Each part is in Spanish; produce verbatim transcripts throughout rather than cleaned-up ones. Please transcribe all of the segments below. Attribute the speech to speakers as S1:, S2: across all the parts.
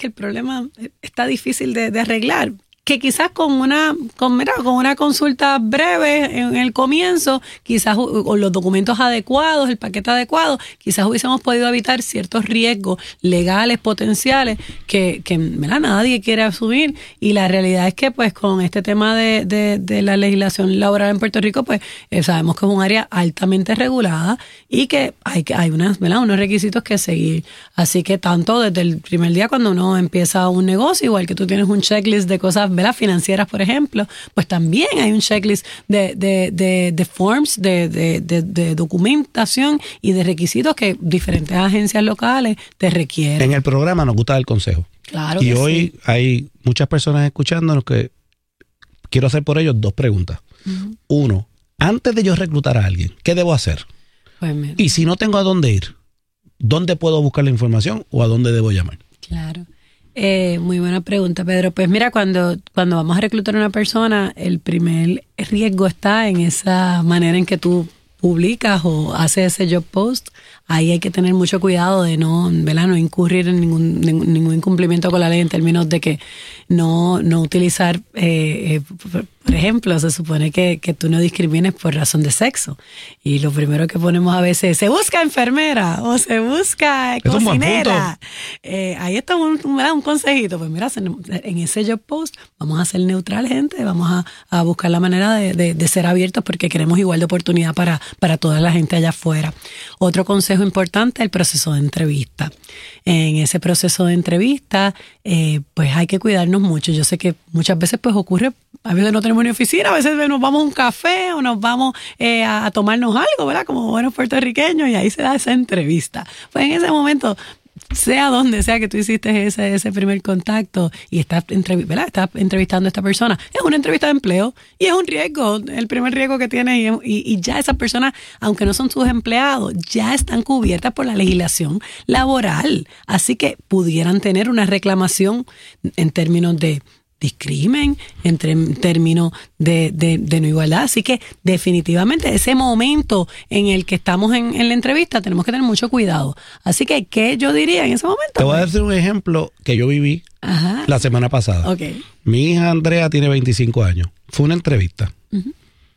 S1: que el problema está difícil de, de arreglar. Que quizás con una con, mira, con una consulta breve en el comienzo, quizás con los documentos adecuados, el paquete adecuado, quizás hubiésemos podido evitar ciertos riesgos legales potenciales que, que mira, nadie quiere asumir. Y la realidad es que pues con este tema de, de, de la legislación laboral en Puerto Rico, pues eh, sabemos que es un área altamente regulada y que hay, hay unas, ¿verdad? unos requisitos que seguir. Así que tanto desde el primer día cuando uno empieza un negocio, igual que tú tienes un checklist de cosas, ¿verdad? financieras, por ejemplo, pues también hay un checklist de, de, de, de forms, de, de, de, de documentación y de requisitos que diferentes agencias locales te requieren.
S2: En el programa nos gusta el consejo.
S1: Claro.
S2: Y
S1: que
S2: hoy
S1: sí.
S2: hay muchas personas escuchándonos que quiero hacer por ellos dos preguntas. Uh-huh. Uno, antes de yo reclutar a alguien, ¿qué debo hacer?
S1: Pues mira.
S2: Y si no tengo a dónde ir, ¿dónde puedo buscar la información o a dónde debo llamar?
S1: Claro. Eh, muy buena pregunta, Pedro. Pues mira, cuando, cuando vamos a reclutar a una persona, el primer riesgo está en esa manera en que tú publicas o haces ese job post. Ahí hay que tener mucho cuidado de no, ¿verdad? no incurrir en ningún, ningún incumplimiento con la ley en términos de que no, no utilizar, eh, eh, por, por ejemplo, se supone que, que tú no discrimines por razón de sexo. Y lo primero que ponemos a veces es, se busca enfermera o se busca cocinera. Eh, ahí está un, un, un consejito. Pues mira, en ese job post vamos a ser neutral, gente. Vamos a, a buscar la manera de, de, de ser abiertos porque queremos igual de oportunidad para, para toda la gente allá afuera. Otro consejo importante, el proceso de entrevista. En ese proceso de entrevista, eh, pues hay que cuidarnos mucho. Yo sé que muchas veces pues ocurre, a veces no tenemos ni oficina, a veces nos vamos a un café o nos vamos eh, a, a tomarnos algo, ¿verdad? Como buenos puertorriqueños, y ahí se da esa entrevista. Pues en ese momento, sea donde sea que tú hiciste ese, ese primer contacto y estás, entrev- ¿verdad? estás entrevistando a esta persona, es una entrevista de empleo y es un riesgo, el primer riesgo que tiene y, y, y ya esas personas, aunque no son sus empleados, ya están cubiertas por la legislación laboral, así que pudieran tener una reclamación en términos de discrimen, en términos de, de, de no igualdad. Así que definitivamente ese momento en el que estamos en, en la entrevista tenemos que tener mucho cuidado. Así que, ¿qué yo diría en ese momento?
S2: Te voy a decir un ejemplo que yo viví Ajá. la semana pasada.
S1: Okay.
S2: Mi hija Andrea tiene veinticinco años. Fue una entrevista. Uh-huh.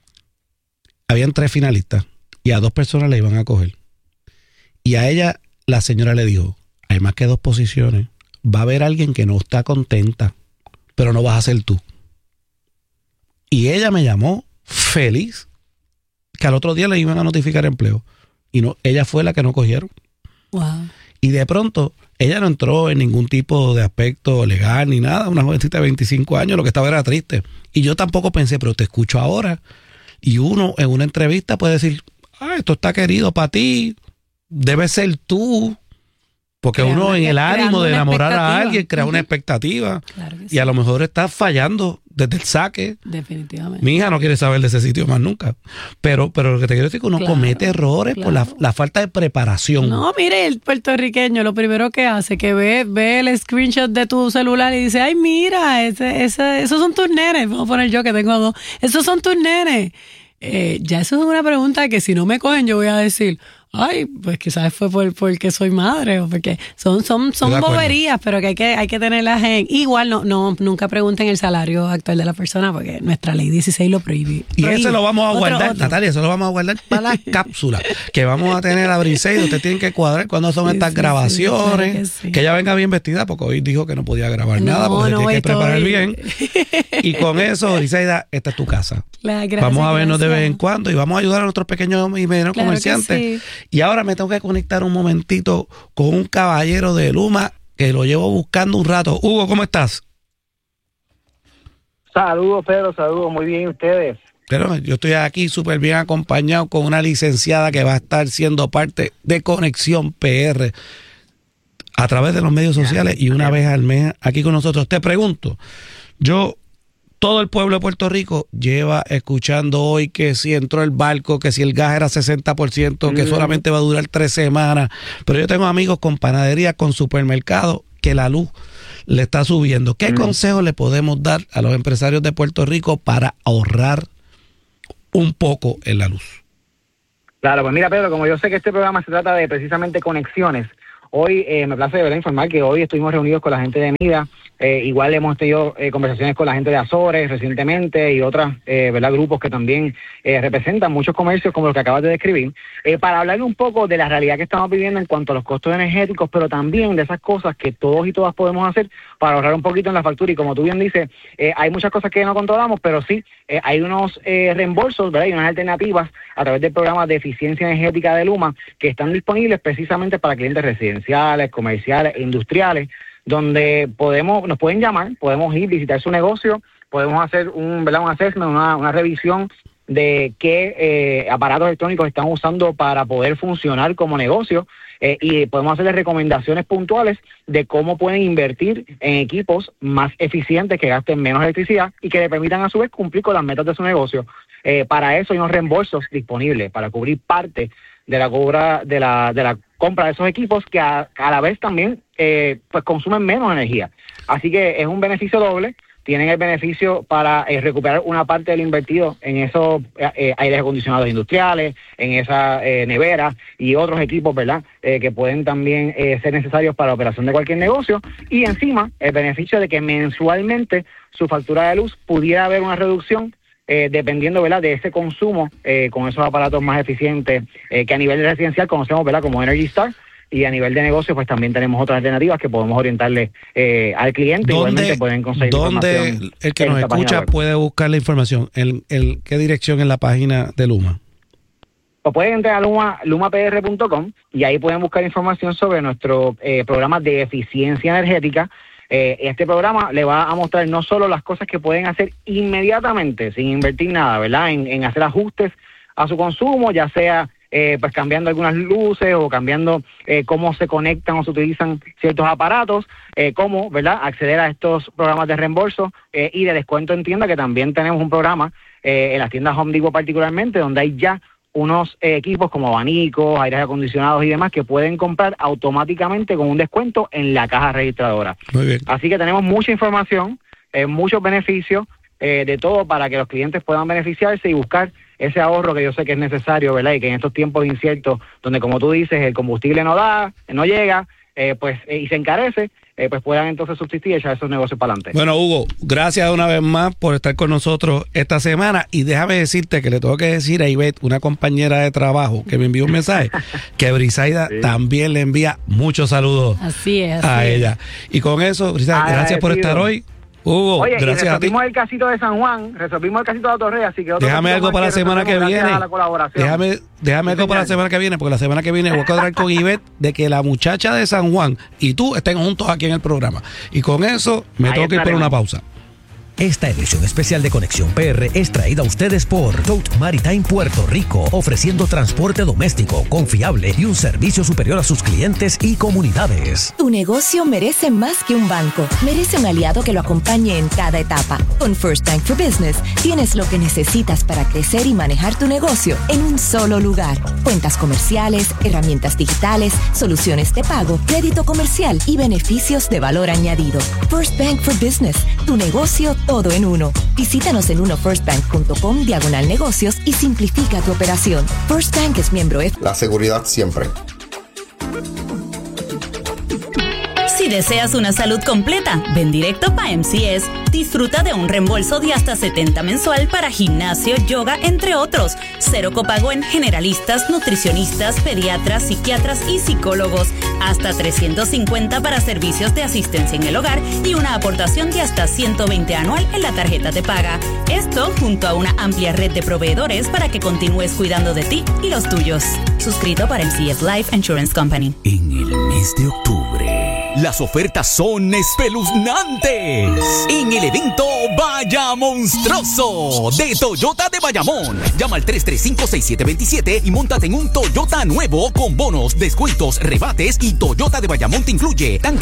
S2: Habían tres finalistas y a dos personas le iban a coger. Y a ella la señora le dijo, hay más que dos posiciones. Va a haber alguien que no está contenta, pero no vas a ser tú. Y ella me llamó feliz que al otro día le iban a notificar empleo. Y no, ella fue la que no cogieron.
S1: Wow.
S2: Y de pronto, ella no entró en ningún tipo de aspecto legal ni nada. Una jovencita de veinticinco años, lo que estaba era triste. Y yo tampoco pensé, pero te escucho ahora. Y uno en una entrevista puede decir, ah, esto está querido para ti, debe ser tú. Porque creando, uno en el ánimo de enamorar a alguien crea uh-huh. una expectativa. Claro que sí. Y a lo mejor está fallando desde el saque.
S1: Definitivamente.
S2: Mi hija no quiere saber de ese sitio más nunca. Pero, pero lo que te quiero decir es que uno claro, comete errores claro. por la, la falta de preparación.
S1: No, mire, el puertorriqueño lo primero que hace que ve, ve el screenshot de tu celular y dice, ay, mira, ese, ese, esos son tus nenes. Vamos a poner yo que tengo dos. Esos son tus nenes. Eh, ya eso es una pregunta que si no me cogen yo voy a decir, ay, pues quizás fue por porque soy madre o porque son son son boberías, pero que hay que hay que tenerlas en igual no no nunca pregunten el salario actual de la persona porque nuestra ley dieciséis lo prohíbe.
S2: Y eso lo vamos a otro, guardar, otro. Natalia, eso lo vamos a guardar para las cápsulas que vamos a tener a Briseida. Usted tiene que cuadrar cuándo son sí, estas sí, grabaciones, sí, claro que, sí. que ella venga bien vestida porque hoy dijo que no podía grabar no, nada porque no, se tiene que preparar bien. Y con eso, Briseida, esta es tu casa. La, gracias, vamos a vernos gracias. de vez en cuando y vamos a ayudar a nuestros pequeños y medianos claro comerciantes. Y ahora me tengo que conectar un momentito con un caballero de Luma que lo llevo buscando un rato. Hugo, ¿cómo estás?
S3: Saludos, Pedro, saludos, muy bien, ¿ustedes?
S2: Pero yo estoy aquí súper bien acompañado con una licenciada que va a estar siendo parte de Conexión P R a través de los medios sociales y una vez al mes aquí con nosotros. Te pregunto, yo... Todo el pueblo de Puerto Rico lleva escuchando hoy que si entró el barco, que si el gas era sesenta por ciento, que solamente va a durar tres semanas. Pero yo tengo amigos con panadería, con supermercados, que la luz le está subiendo. ¿Qué mm. consejo le podemos dar a los empresarios de Puerto Rico para ahorrar un poco en la luz?
S3: Claro, pues mira, Pedro, como yo sé que este programa se trata de precisamente conexiones, Hoy eh, me place de verdad informar que hoy estuvimos reunidos con la gente de MIDA, eh, igual hemos tenido eh, conversaciones con la gente de Azores recientemente y otros eh, ¿verdad? grupos que también eh, representan muchos comercios como los que acabas de describir, eh, para hablar un poco de la realidad que estamos viviendo en cuanto a los costos energéticos, pero también de esas cosas que todos y todas podemos hacer para ahorrar un poquito en la factura. Y como tú bien dices, eh, hay muchas cosas que no controlamos, pero sí eh, hay unos eh, reembolsos, ¿verdad? Y unas alternativas a través del programa de eficiencia energética de Luma que están disponibles precisamente para clientes residenciales, comerciales, industriales, donde podemos, nos pueden llamar, podemos ir, visitar su negocio, podemos hacer un, ¿verdad? un assessment, una, una revisión de qué eh, aparatos electrónicos están usando para poder funcionar como negocio, eh, y podemos hacerles recomendaciones puntuales de cómo pueden invertir en equipos más eficientes que gasten menos electricidad y que le permitan a su vez cumplir con las metas de su negocio. Eh, para eso hay unos reembolsos disponibles para cubrir parte de la cobra de la de la compra de esos equipos que a, a la vez también eh, pues consumen menos energía. Así que es un beneficio doble. Tienen el beneficio para eh, recuperar una parte del invertido en esos eh, aires acondicionados industriales, en esa eh, nevera y otros equipos, ¿verdad? Eh, que pueden también eh, ser necesarios para la operación de cualquier negocio. Y encima, el beneficio de que mensualmente su factura de luz pudiera haber una reducción Eh, dependiendo, ¿verdad?, de ese consumo eh, con esos aparatos más eficientes eh, que a nivel residencial conocemos, ¿verdad?, como Energy Star, y a nivel de negocio pues también tenemos otras alternativas que podemos orientarle eh, al cliente. Igualmente pueden conseguir
S2: ¿Dónde el que nos escucha puede buscar la información? ¿En, en qué dirección en la página de Luma?
S3: O pueden entrar a luma, luma p r punto com y ahí pueden buscar información sobre nuestro eh, programa de eficiencia energética. Eh, este programa le va a mostrar no solo las cosas que pueden hacer inmediatamente, sin invertir nada, ¿verdad? En, en hacer ajustes a su consumo, ya sea eh, pues cambiando algunas luces o cambiando eh, cómo se conectan o se utilizan ciertos aparatos, eh, cómo, ¿verdad?, acceder a estos programas de reembolso eh, y de descuento en tienda, que también tenemos un programa eh, en las tiendas Home Depot particularmente, donde hay ya unos eh, equipos como abanicos, aires acondicionados y demás que pueden comprar automáticamente con un descuento en la caja registradora.
S2: Muy bien.
S3: Así que tenemos mucha información, eh, muchos beneficios, eh, de todo para que los clientes puedan beneficiarse y buscar ese ahorro que yo sé que es necesario, ¿verdad? Y que en estos tiempos inciertos, donde como tú dices, el combustible no da, no llega, eh, pues eh, y se encarece, Eh, pues puedan entonces subsistir y echar esos negocios para adelante.
S2: Bueno, Hugo, gracias una vez más por estar con nosotros esta semana, y déjame decirte que le tengo que decir a Ivette, una compañera de trabajo que me envió un mensaje, que Brisaida sí. también le envía muchos saludos
S1: así es, así
S2: a
S1: es.
S2: ella. Y con eso, Brisaida,
S3: ah,
S2: gracias por estar hoy. Hugo,
S3: Oye,
S2: gracias
S3: y resolvimos
S2: a ti.
S3: el casito de San Juan, resolvimos el casito de la Torre, así que otro
S2: déjame algo para la semana que viene.
S3: La
S2: déjame déjame algo para la semana que viene, porque la semana que viene voy a cuadrar con Ivette de que la muchacha de San Juan y tú estén juntos aquí en el programa. Y con eso me Ahí tengo que ir por una pausa.
S4: Esta edición especial de Conexión P R es traída a ustedes por Tote Maritime Puerto Rico, ofreciendo transporte doméstico, confiable y un servicio superior a sus clientes y comunidades.
S5: Tu negocio merece más que un banco. Merece un aliado que lo acompañe en cada etapa. Con First Bank for Business tienes lo que necesitas para crecer y manejar tu negocio en un solo lugar. Cuentas comerciales, herramientas digitales, soluciones de pago, crédito comercial y beneficios de valor añadido. First Bank for Business, tu negocio todo en uno. Visítanos en uno first bank punto com diagonal negocios y simplifica tu operación. First Bank es miembro F.
S6: La seguridad siempre.
S7: Si deseas una salud completa, ven directo para M C S. Disfruta de un reembolso de hasta setenta mensual para gimnasio, yoga, entre otros. Cero copago en generalistas, nutricionistas, pediatras, psiquiatras y psicólogos. Hasta trescientos cincuenta para servicios de asistencia en el hogar y una aportación de hasta ciento veinte anual en la tarjeta de paga. Esto junto a una amplia red de proveedores para que continúes cuidando de ti y los tuyos. Suscrito para M C S Life Insurance Company.
S4: En el mes de octubre, las ofertas son espeluznantes en el evento Vaya Monstruoso de Toyota de Bayamón. Llama al tres tres cinco, seis siete dos siete y móntate en un Toyota nuevo con bonos, descuentos, rebates, y Toyota de Bayamón te incluye tanque